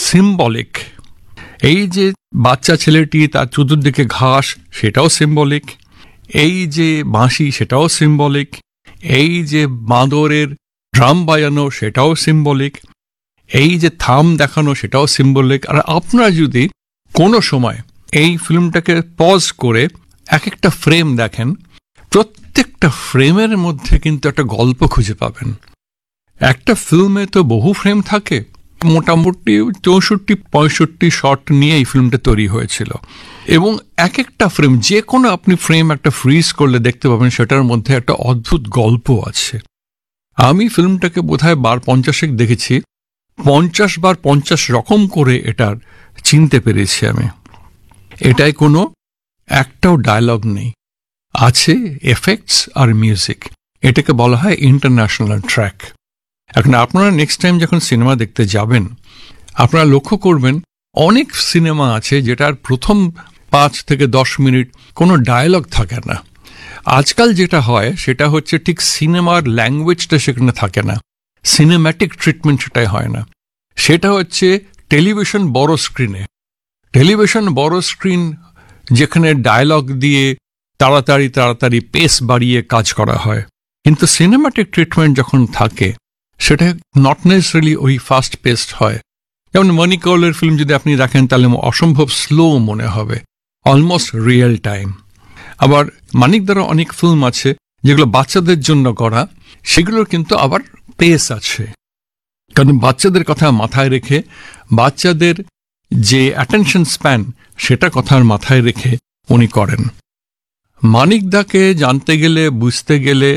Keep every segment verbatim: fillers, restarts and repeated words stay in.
Symbolic. এই যে বাচ্চা ছেলেটি, তার চতুর্দিকে ঘাস, সেটাও সিম্বলিক। এই যে বাঁশি, সেটাও সিম্বলিক। এই যে বাঁদরের ড্রাম বাজানো, সেটাও সিম্বলিক। এই যে থাম দেখানো, সেটাও সিম্বলিক। আর আপনারা যদি কোনো সময় এই ফিল্মটাকে পজ করে এক একটা ফ্রেম দেখেন, প্রত্যেকটা ফ্রেমের মধ্যে কিন্তু একটা গল্প খুঁজে পাবেন। একটা ফিল্মে তো বহু ফ্রেম থাকে, মোটামুটি চৌষট্টি পঁয়ষট্টি শট নিয়ে এই ফিল্মটা তৈরি হয়েছিল, এবং এক একটা ফ্রেম, যে কোনো আপনি ফ্রেম একটা ফ্রিজ করলে দেখতে পাবেন সেটার মধ্যে একটা অদ্ভুত গল্প আছে। আমি ফিল্মটাকে বোধহয় বার পঞ্চাশেক দেখেছি, পঞ্চাশ বার পঞ্চাশ রকম করে এটার চিনতে পেরেছি আমি। এটায় কোনো একটাও ডায়লগ নেই, আছে এফেক্টস আর মিউজিক। এটাকে বলা হয় ইন্টারন্যাশনাল ট্র্যাক। এখন আপনারা নেক্সট টাইম যখন সিনেমা দেখতে যাবেন, আপনারা লক্ষ্য করবেন অনেক সিনেমা আছে যেটার প্রথম পাঁচ থেকে দশ মিনিট কোনো ডায়লগ থাকে না। আজকাল যেটা হয় সেটা হচ্ছে ঠিক সিনেমার ল্যাঙ্গুয়েজটা সেখানে থাকে না, সিনেম্যাটিক ট্রিটমেন্ট সেটাই হয় না। সেটা হচ্ছে টেলিভিশন বড় স্ক্রিনে, টেলিভিশন বড় স্ক্রিন যেখানে ডায়লগ দিয়ে তাড়াতাড়ি তাড়াতাড়ি পেস বাড়িয়ে কাজ করা হয়। কিন্তু সিনেম্যাটিক ট্রিটমেন্ট যখন থাকে সেটা নট নেসেসারিলি ওই ফাস্ট পেসড হয়। যেমন মনি কৌলের ফিল্ম যদি আপনি দেখেন তাহলে অসম্ভব স্লো মনে হবে, অলমোস্ট রিয়েল টাইম। আবার মানিকদারও অনেক ফিল্ম আছে যেগুলো বাচ্চাদের জন্য করা, সেগুলোর কিন্তু আবার পেস আছে, কারণ বাচ্চাদের কথা মাথায় রেখে, বাচ্চাদের যে অ্যাটেনশন স্প্যান সেটা কথার মাথায় রেখে উনি করেন। মানিকদাকে জানতে গেলে, বুঝতে গেলে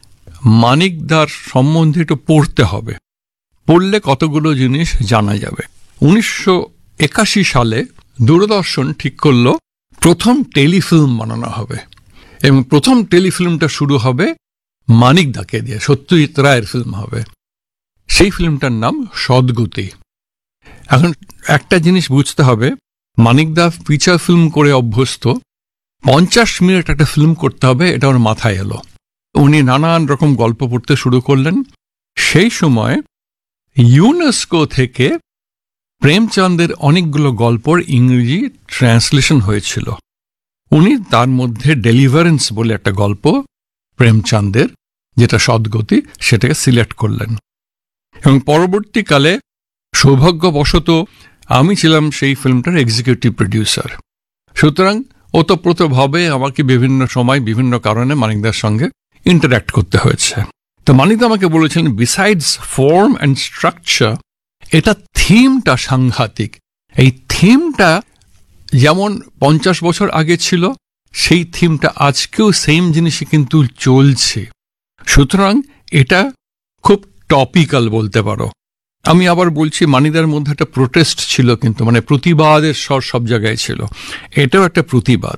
মানিকদার সম্বন্ধে একটু পড়তে হবে, পড়লে কতগুলো জিনিস জানা যাবে। উনিশশো একাশি সালে দূরদর্শন ঠিক করল প্রথম টেলিফিল্ম বানানো হবে, এবং প্রথম টেলিফিল্মটা শুরু হবে মানিকদাকে দিয়ে, সত্যজিৎ রায়ের ফিল্ম হবে। সেই ফিল্মটার নাম সদ্গতি। এখন একটা জিনিস বুঝতে হবে, মানিকদা ফিচার ফিল্ম করে অভ্যস্ত, পঞ্চাশ মিনিট একটা ফিল্ম করতে হবে এটা ওর মাথায় এলো। উনি নানান রকম গল্প পড়তে শুরু করলেন। সেই সময় ইউনেস্কো থেকে প্রেমচাঁদের অনেকগুলো গল্পর ইংরেজি ট্রান্সলেশন হয়েছিল। উনি তার মধ্যে ডেলিভারেন্স বলে একটা গল্প প্রেমচাঁদের, যেটা সদ্গতি, সেটাকে সিলেক্ট করলেন। এবং পরবর্তীকালে সৌভাগ্যবশত আমি ছিলাম সেই ফিল্মটার এক্সিকিউটিভ প্রডিউসার। সুতরাং ওতপ্রোতভাবে আমাকে বিভিন্ন সময় বিভিন্ন কারণে মানিকদার সঙ্গে ইন্টারঅ্যাক্ট করতে হয়েছে। তো মানিকদা আমাকে বলেছিলেন, বিসাইডস ফর্ম অ্যান্ড স্ট্রাকচার, এটা থিমটা সাংঘাতিক। এই থিমটা যেমন পঞ্চাশ বছর আগে ছিল, সেই থিমটা আজকেও সেম জিনিসই কিন্তু চলছে। সুতরাং এটা খুব টপিক্যাল বলতে পারো। আমি আবার বলছি, মানিকদার মধ্যে একটা প্রোটেস্ট ছিল, কিন্তু মানে প্রতিবাদের স্বর সব জায়গায় ছিল, এটাও একটা প্রতিবাদ।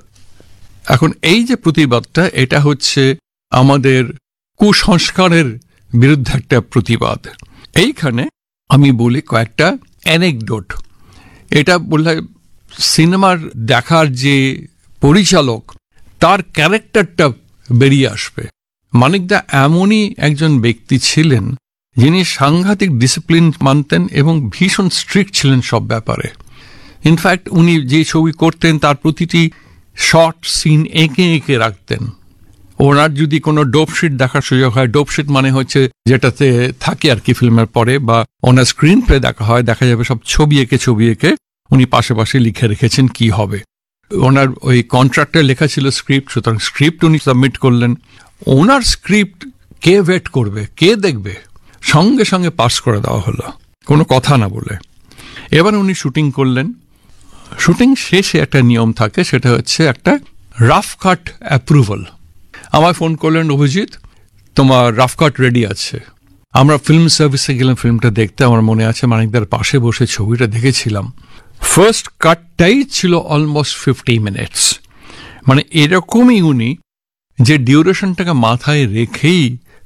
এখন এই যে প্রতিবাদটা, এটা হচ্ছে আমাদের কুসংস্কারের বিরুদ্ধে একটা প্রতিবাদ। এইখানে আমি বলি কয়েকটা অ্যানেকডোট। এটা বললে সিনেমার দেখার যে পরিচালক, তার ক্যারেক্টারটা বেরিয়ে আসবে। মানিকদা এমনই একজন ব্যক্তি ছিলেন যিনি সাংঘাতিক ডিসিপ্লিন মানতেন এবং ভীষণ স্ট্রিক্ট ছিলেন সব ব্যাপারে। ইনফ্যাক্ট উনি যে ছবি করতেন তার প্রতিটি শর্ট সিন এঁকে এঁকে রাখতেন। ওনার যদি কোনো ডোপশিট দেখার সুযোগ হয়, ডোপশিট মানে হচ্ছে যেটাতে থাকে আর কি ফিল্মের পরে, বা ওনার স্ক্রিন প্লে দেখা হয়, দেখা যাবে সব ছবি এঁকে ছবি এঁকে উনি পাশে পাশে লিখে রেখেছেন কি হবে। ওনার ওই কন্ট্রাক্টে লেখা ছিল স্ক্রিপ্ট, সুতরাং স্ক্রিপ্ট উনি সাবমিট করলেন। ওনার স্ক্রিপ্ট কে ওয়েট করবে, কে দেখবে, সঙ্গে সঙ্গে পাস করে দেওয়া হলো, কোনো কথা না বলে। এবার উনি শুটিং করলেন। শুটিং শেষে একটা নিয়ম থাকে, সেটা হচ্ছে একটা রাফ কাট অ্যাপ্রুভাল। আমায় ফোন করলেন, অভিজিৎ তোমার রাফ কাট রেডি আছে। আমরা ফিল্ম সার্ভিসে গেলাম ফিল্মটা দেখতে। আমার মনে আছে মানিকদার পাশে বসে ছবিটা দেখেছিলাম। ফার্স্ট কাটটাই ছিল অলমোস্ট ফিফটি মিনিটস। মানে এরকমই উনি যে ডিউরেশনটাকে মাথায় রেখেই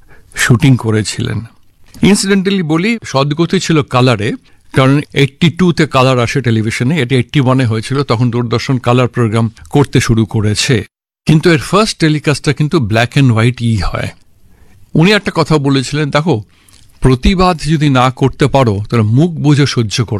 শুটিং করেছিলেন। ইনসিডেন্টালি বলি, সদ্গতি ছিল কালারে, কারণ এইট্টি টুতে কালার আসে টেলিভিশনে, এটা এইট্টি ওয়ানে হয়েছিল, তখন দূরদর্শন কালার প্রোগ্রাম করতে শুরু করেছে। কিন্তু এর ফার্স্ট টেলিকাস্টটা কিন্তু ব্ল্যাক অ্যান্ড হোয়াইট ই হয়। উনি একটা কথা বলেছিলেন, দেখো প্রতিবাদ যদি না করতে পারো তাহলে মুখ বুঝে সহ্য করো।